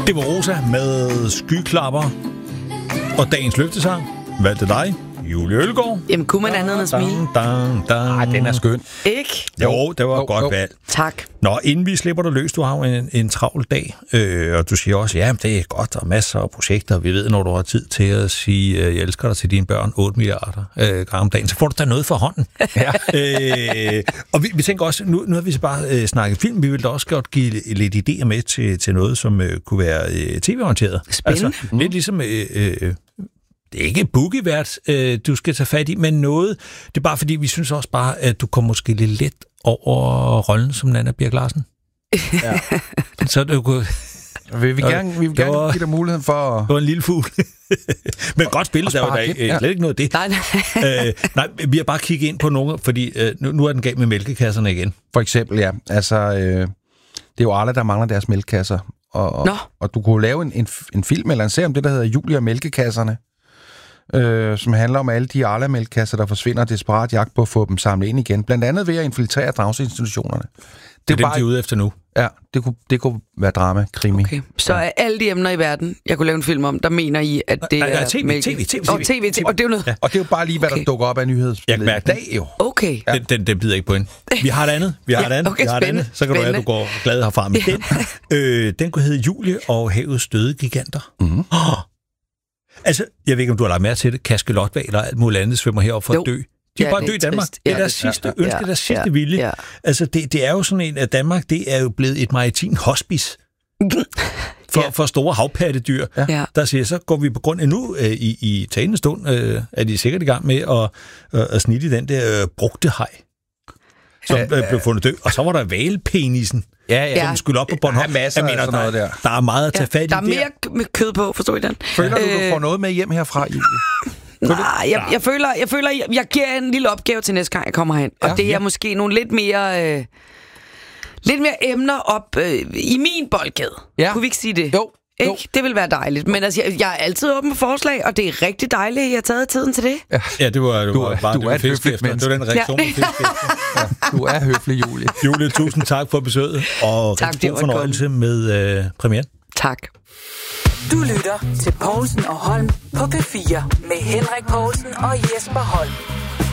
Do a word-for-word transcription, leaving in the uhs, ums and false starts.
Det var Rosa med Skyklapper. Og dagens løftesang valgte dig, Julie Ølgaard. Jamen, kunne man andet end at smile? Ej, den er skøn. Ikke? Jo, det var jo, godt jo. valg. Tak. Nå, inden vi slipper dig løs, du har jo en, en travl dag, øh, og du siger også, ja, det er godt, og masser af projekter, vi ved, når du har tid til at sige, øh, jeg elsker dig til dine børn, otte milliarder øh, gange om dagen, så får du da noget for hånden. Ja. øh, og vi, vi tænker også, nu, nu har vi så bare øh, snakket film, vi vil da også godt give lidt idéer med til, til noget, som øh, kunne være øh, tv-orienteret. Spændende. Altså, mm. lidt ligesom... Øh, øh, Det er ikke boogievært, øh, du skal tage fat i, men noget. Det er bare fordi, vi synes også bare, at du kommer måske lidt let over rollen som Nanna Birk Larsen. Ja. Så du kunne... Vi vil gerne, vi vil gerne var, give dig muligheden for at... Det var en lille fugl. Men godt spillet, der var der øh, slet ikke noget af det. Nej, nej. øh, nej, vi har bare kigget ind på nogle, fordi øh, nu, nu er den galt med mælkekasserne igen. For eksempel, ja. Altså, øh, det er jo alle, der mangler deres mælkekasser. Og, og, og du kunne lave en, en, en film eller en serie om det, der hedder Julie og mælkekasserne. Øh, som handler om alle de Arla-mælkekasser, der forsvinder desperat jagt på at få dem samlet ind igen. Blandt andet ved at infiltrere daginstitutionerne. Det, det er dem, bare, de er ude efter nu. Ja, det kunne, det kunne være drama, krimi. Okay. Så er alle de emner i verden, jeg kunne lave en film om, der mener I, at det nej, nej, er... tv, mælke... tv, tv, oh, tv, tv. Og det er jo noget... Ja. Og det er jo bare lige, hvad okay. der dukker op af nyhedsbilledet i dag, jo. Okay. Den, den, den bider ikke på hende. Vi har et andet. Vi har et andet. Okay, vi har et andet. Så kan spændende. du være, at du går glad herfra med ja. den. Øh, den kunne hedde Julie og havets døde giganter. Mm-hmm. Oh. Altså, jeg ved ikke, om du har lagt mærke til det. Kaskelotvaler og alt muligt andet svømmer herop for jo. at dø. De er ja, bare dø i Danmark. Trist. Det er deres sidste ja, ønske, ja, deres sidste ja, vilje. Ja. Altså, det, det er jo sådan en, at Danmark, det er jo blevet et maritimt hospice for, ja. for store havpattedyr. Ja. Der siger, så går vi på grund af nu øh, i, i talende stund, øh, er de sikkert i gang med at, øh, at snitte i den der øh, brugte haj, som øh, blev fundet død. Og så var der hvalpenisen. Ja, ja. Som skulle op på Bornholm. Ja, jeg mener, der, noget der. der er meget at tage fat i. Der er mere der. kød på, forstår I den? Føler du, du får noget med hjem herfra, Julie? Nej, jeg, jeg føler, jeg, føler jeg, jeg giver en lille opgave til næste gang, jeg kommer hen. Og ja, det er ja. måske nogle lidt mere, øh, lidt mere emner op øh, i min boldgade. Ja. Kunne vi ikke sige det? Jo. Ikke? Det vil være dejligt. Men altså, jeg, jeg er altid åben for forslag, og det er rigtig dejligt, at jeg har taget tiden til det. Ja, ja det var, det du, var bare du det var er et høfligt menneske. Det var den reaktion, ja. du fik. Ja, du er høflig, Julie. Julie, tusind tak for besøget, og tak, rigtig god fornøjelse godt. med øh, premieren. Tak. Du lytter til Povlsen og Holm på P fire med Henrik Povlsen og Jesper Holm.